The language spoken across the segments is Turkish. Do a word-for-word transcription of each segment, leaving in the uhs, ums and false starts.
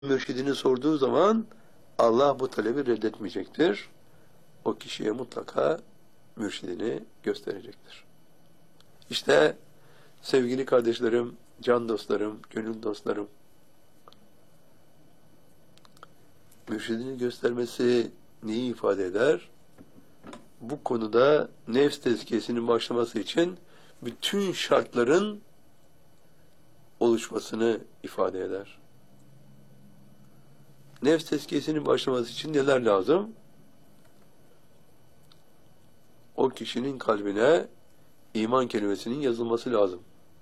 mürşidini sorduğu zaman Allah bu talebi reddetmeyecektir. O kişiye mutlaka mürşidini gösterecektir. İşte sevgili kardeşlerim, can dostlarım, gönül dostlarım, mürşidini göstermesi neyi ifade eder? Bu konuda nefs tezkiyesinin başlaması için bütün şartların oluşmasını ifade eder. Nefs tezkiyesinin başlaması için neler lazım? O kişinin kalbine iman kelimesinin yazılması lazım.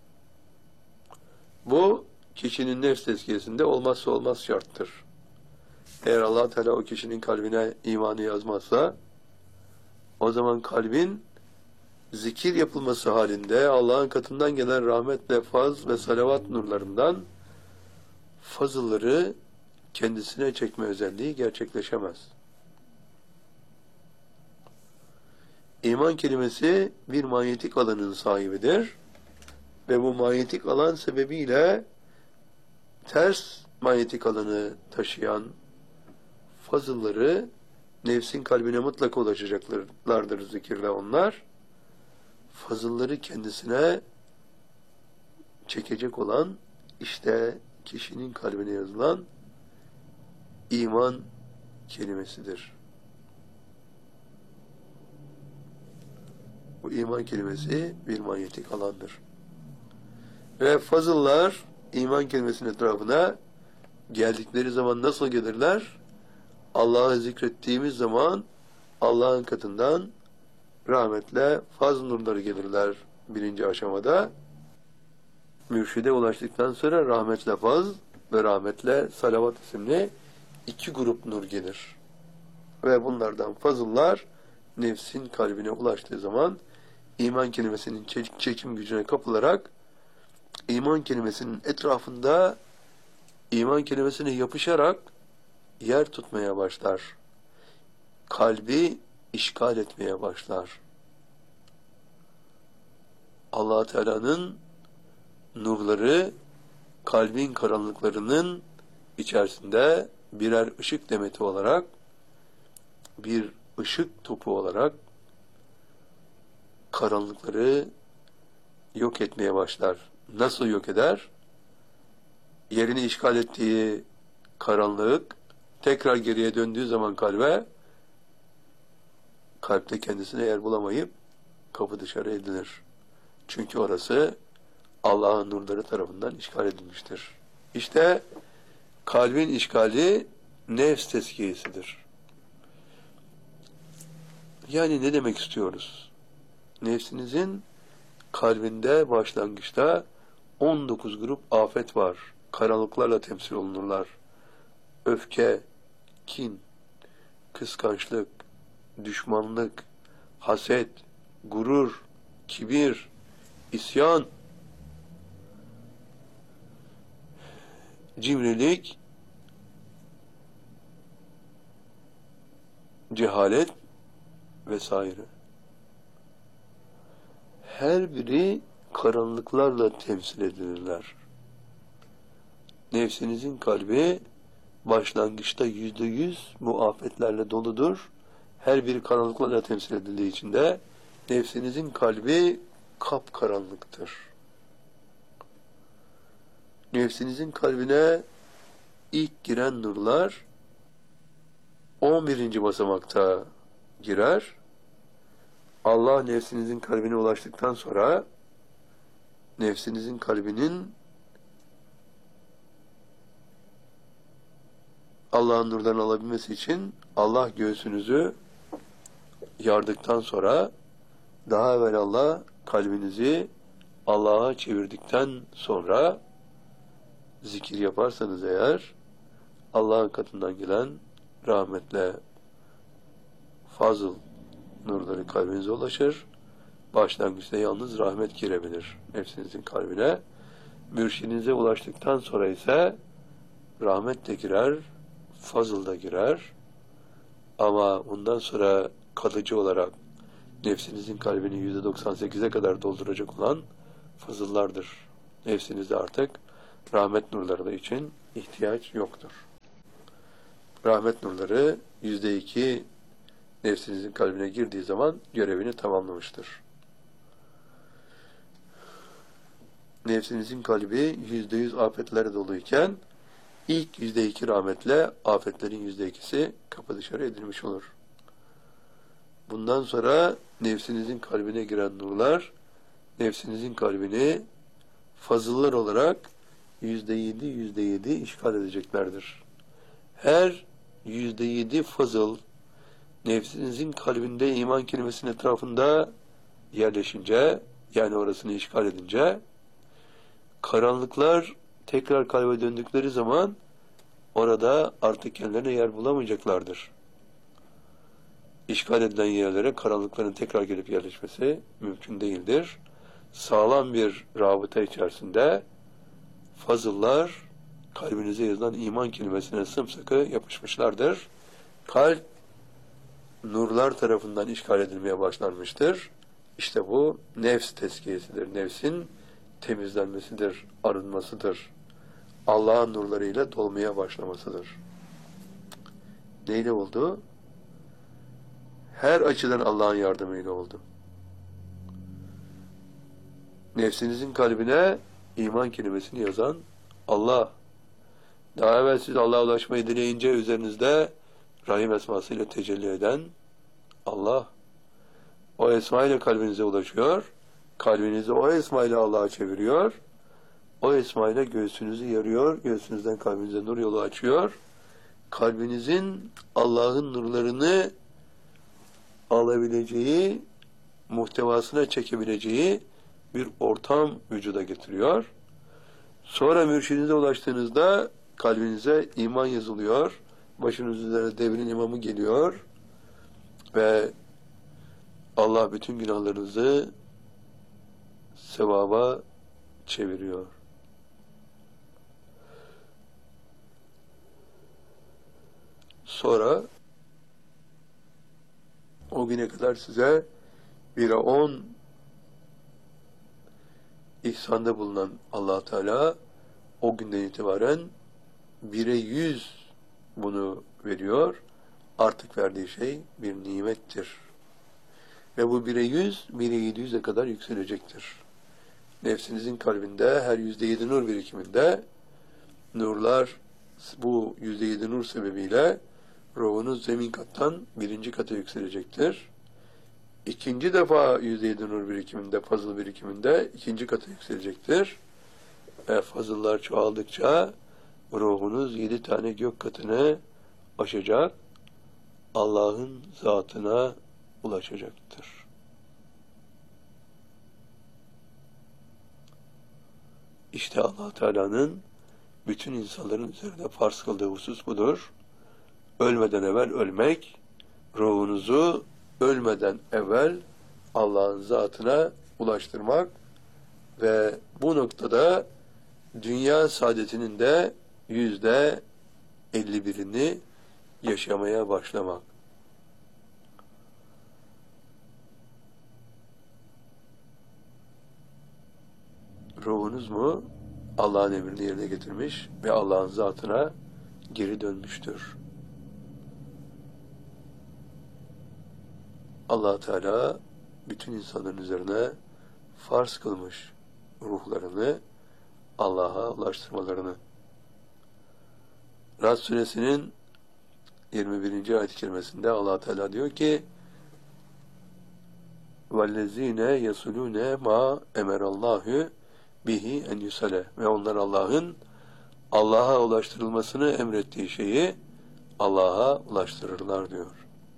Bu kişinin nefs tezkiyesinde olmazsa olmaz şarttır. Eğer Allah Teala o kişinin kalbine imanı yazmazsa, o zaman kalbin zikir yapılması halinde Allah'ın katından gelen rahmetle faz ve salavat nurlarından fazılları kendisine çekme özelliği gerçekleşemez. İman kelimesi bir manyetik alanın sahibidir ve bu manyetik alan sebebiyle ters manyetik alanı taşıyan fazılları nefsin kalbine mutlaka ulaşacaklardır zikirle onlar. Fazılları kendisine çekecek olan işte kişinin kalbine yazılan iman kelimesidir. Bu iman kelimesi bir manyetik alandır. Ve fazıllar iman kelimesinin etrafına geldikleri zaman nasıl gelirler? Allah'ı zikrettiğimiz zaman Allah'ın katından rahmetle faz nurları gelirler birinci aşamada. Mürşide ulaştıktan sonra rahmetle faz ve rahmetle salavat isimli iki grup nur gelir. Ve bunlardan fazıllar nefsin kalbine ulaştığı zaman iman kelimesinin çekim gücüne kapılarak iman kelimesinin etrafında iman kelimesine yapışarak yer tutmaya başlar. Kalbi işgal etmeye başlar. Allah Teala'nın nurları kalbin karanlıklarının içerisinde birer ışık demeti olarak, bir ışık topu olarak karanlıkları yok etmeye başlar. Nasıl yok eder? Yerini işgal ettiği karanlık tekrar geriye döndüğü zaman kalbe, kalpte kendisine yer bulamayıp kapı dışarı edilir. Çünkü orası Allah'ın nurları tarafından işgal edilmiştir. İşte kalbin işgali nefs tezkiyesidir. Yani ne demek istiyoruz? Nefsinizin kalbinde başlangıçta on dokuz grup afet var. Karanlıklarla temsil olunurlar. Öfke, kin, kıskançlık, düşmanlık, haset, gurur, kibir, isyan, cimrilik, cehalet vesaire. Her biri karanlıklarla temsil edilirler. Nefsinizin kalbi başlangıçta yüzde yüz bu afetlerle doludur. Her biri karanlıklarla temsil edildiği için de nefsinizin kalbi kapkaranlıktır. Nefsinizin kalbine ilk giren nurlar on birinci basamakta girer. Allah nefsinizin kalbine ulaştıktan sonra nefsinizin kalbinin Allah'ın nurlarını alabilmesi için Allah göğsünüzü yardıktan sonra daha evvel Allah kalbinizi Allah'a çevirdikten sonra zikir yaparsanız eğer Allah'ın katından gelen rahmetle fazıl nurları kalbinize ulaşır. Başlangıçta yalnız rahmet girebilir nefsinizin kalbine. Mürşidinize ulaştıktan sonra ise rahmet de girer, fazıl da girer. Ama bundan sonra kalıcı olarak nefsinizin kalbini yüzde doksan sekize kadar dolduracak olan fazıllardır. Nefsinizde artık rahmet nurları için ihtiyaç yoktur. rahmet nurları yüzde iki nefsinizin kalbine girdiği zaman görevini tamamlamıştır. Nefsinizin kalbi yüzde yüz afetlerle doluyken ilk yüzde iki rahmetle afetlerin yüzde ikisi kapı dışarı edilmiş olur. Bundan sonra nefsinizin kalbine giren nurlar nefsinizin kalbini fazıllar olarak yüzde yedi yüzde yedi işgal edeceklerdir. Her yüzde yedi fazıl nefsinizin kalbinde iman kelimesinin etrafında yerleşince, yani orasını işgal edince, karanlıklar tekrar kalbe döndükleri zaman orada artık kendilerine yer bulamayacaklardır. İşgal edilen yerlere karanlıkların tekrar gelip yerleşmesi mümkün değildir. Sağlam bir rabıta içerisinde fazıllar kalbinize yazılan iman kelimesine sımsıkı yapışmışlardır. Kalp nurlar tarafından işgal edilmeye başlanmıştır. İşte bu nefs tezkiyesidir. Nefsin temizlenmesidir, arınmasıdır. Allah'ın nurlarıyla dolmaya başlamasıdır. Neyle oldu? Her açıdan Allah'ın yardımıyla oldu. Nefsinizin kalbine iman kelimesini yazan Allah. Daha evvel siz Allah'a ulaşmayı dileyince üzerinizde Rahim esmasıyla tecelli eden Allah. O esma ile kalbinize ulaşıyor. Kalbinizi o esma ile Allah'a çeviriyor. O esma ile göğsünüzü yarıyor. Göğsünüzden kalbinize nur yolu açıyor. Kalbinizin Allah'ın nurlarını alabileceği, muhtevasına çekebileceği bir ortam vücuda getiriyor. Sonra mürşidinize ulaştığınızda kalbinize iman yazılıyor. Başınız üzerine devrin imamı geliyor ve Allah bütün günahlarınızı sevaba çeviriyor. Sonra o güne kadar size bire on ihsanda bulunan Allah Teala o günden itibaren bire yüz bunu veriyor. Artık verdiği şey bir nimettir. Ve bu bire yüz, bire yedi yüze kadar yükselecektir. Nefsinizin kalbinde her yüzde yedi nur birikiminde nurlar, bu yüzde yedi nur sebebiyle ruhunuz zemin kattan birinci kata yükselecektir. İkinci defa yüzde yedi nur birikiminde, fazıl birikiminde ikinci kata yükselecektir. Ve fazıllar çoğaldıkça ruhunuz yedi tane gök katını aşacak, Allah'ın zatına ulaşacaktır. İşte Allah Teala'nın bütün insanların üzerine farz kıldığı husus budur. Ölmeden evvel ölmek, ruhunuzu ölmeden evvel Allah'ın zatına ulaştırmak ve bu noktada dünya saadetinin de yüzde elli birini yaşamaya başlamak. Ruhunuz mu Allah'ın emrini yerine getirmiş ve Allah'ın zatına geri dönmüştür. Allah Teala bütün insanların üzerine farz kılmış ruhlarını Allah'a ulaştırmalarını. Rad suresinin yirmi birinci ayet-i kerimesinde Allah Teala diyor ki: "Vellezine yasulune ma emerallahu bihi en yusale." Ve onlar Allah'ın Allah'a ulaştırılmasını emrettiği şeyi Allah'a ulaştırırlar diyor.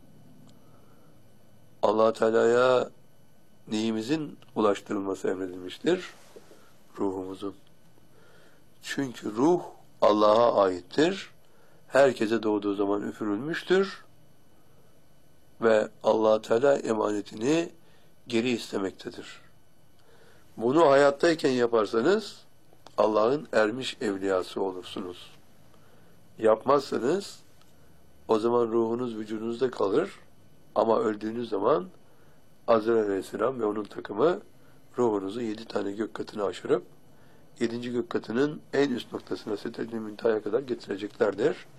Allah Teala'ya neyimizin ulaştırılması emredilmiştir? Ruhumuzun. Çünkü ruh Allah'a aittir. Herkese doğduğu zaman üfürülmüştür. Ve Allah Teala emanetini geri istemektedir. Bunu hayattayken yaparsanız Allah'ın ermiş evliyası olursunuz. Yapmazsanız o zaman ruhunuz vücudunuzda kalır. Ama öldüğünüz zaman Azrail Aleyhisselam ve onun takımı ruhunuzu yedi tane gök katını aşırıp yedinci gök katının en üst noktasına Sidret-i Münteha'ya kadar getireceklerdir.